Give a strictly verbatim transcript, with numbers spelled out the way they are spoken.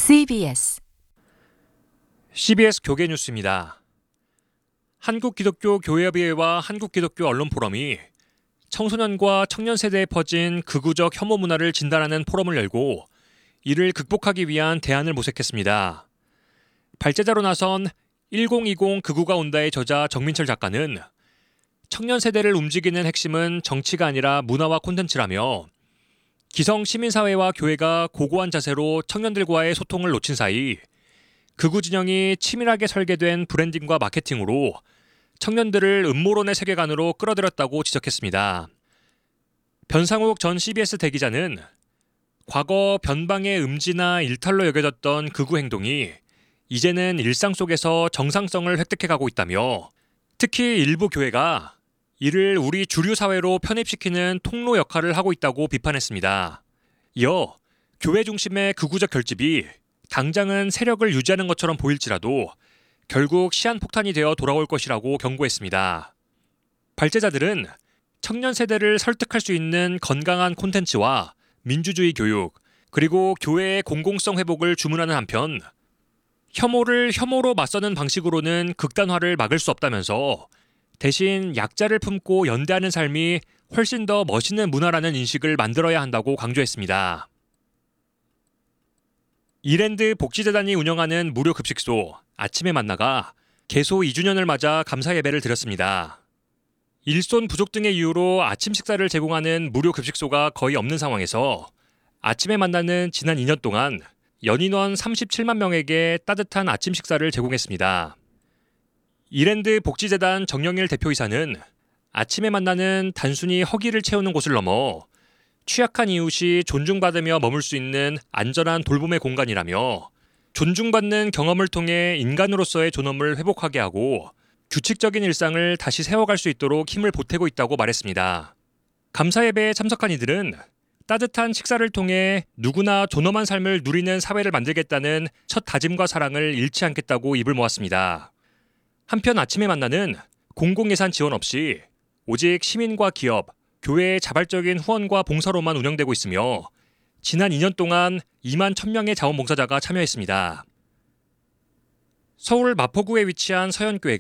씨비에스 씨비에스 교계 뉴스입니다. 한국기독교교회협의회와 한국기독교 언론포럼이 청소년과 청년 세대에 퍼진 극우적 혐오 문화를 진단하는 포럼을 열고 이를 극복하기 위한 대안을 모색했습니다. 발제자로 나선 천이십 극우가 온다의 저자 정민철 작가는 청년 세대를 움직이는 핵심은 정치가 아니라 문화와 콘텐츠라며 기성 시민사회와 교회가 고고한 자세로 청년들과의 소통을 놓친 사이 극우 진영이 치밀하게 설계된 브랜딩과 마케팅으로 청년들을 음모론의 세계관으로 끌어들였다고 지적했습니다. 변상욱 전 씨비에스 대기자는 과거 변방의 음지나 일탈로 여겨졌던 극우 행동이 이제는 일상 속에서 정상성을 획득해가고 있다며 특히 일부 교회가 이를 우리 주류 사회로 편입시키는 통로 역할을 하고 있다고 비판했습니다. 이어 교회 중심의 극우적 결집이 당장은 세력을 유지하는 것처럼 보일지라도 결국 시한폭탄이 되어 돌아올 것이라고 경고했습니다. 발제자들은 청년 세대를 설득할 수 있는 건강한 콘텐츠와 민주주의 교육, 그리고 교회의 공공성 회복을 주문하는 한편 혐오를 혐오로 맞서는 방식으로는 극단화를 막을 수 없다면서 대신 약자를 품고 연대하는 삶이 훨씬 더 멋있는 문화라는 인식을 만들어야 한다고 강조했습니다. 이랜드 복지재단이 운영하는 무료 급식소 아침에 만나가 개소 이 주년을 맞아 감사 예배를 드렸습니다. 일손 부족 등의 이유로 아침 식사를 제공하는 무료 급식소가 거의 없는 상황에서 아침에 만나는 지난 이 년 동안 연인원 삼십칠만 명에게 따뜻한 아침 식사를 제공했습니다. 이랜드 복지재단 정영일 대표이사는 아침에 만나는 단순히 허기를 채우는 곳을 넘어 취약한 이웃이 존중받으며 머물 수 있는 안전한 돌봄의 공간이라며 존중받는 경험을 통해 인간으로서의 존엄을 회복하게 하고 규칙적인 일상을 다시 세워갈 수 있도록 힘을 보태고 있다고 말했습니다. 감사 예배에 참석한 이들은 따뜻한 식사를 통해 누구나 존엄한 삶을 누리는 사회를 만들겠다는 첫 다짐과 사랑을 잃지 않겠다고 입을 모았습니다. 한편 아침에 만나는 공공예산 지원 없이 오직 시민과 기업, 교회의 자발적인 후원과 봉사로만 운영되고 있으며 지난 이 년 동안 이만 천 명의 자원봉사자가 참여했습니다. 서울 마포구에 위치한 서현교회가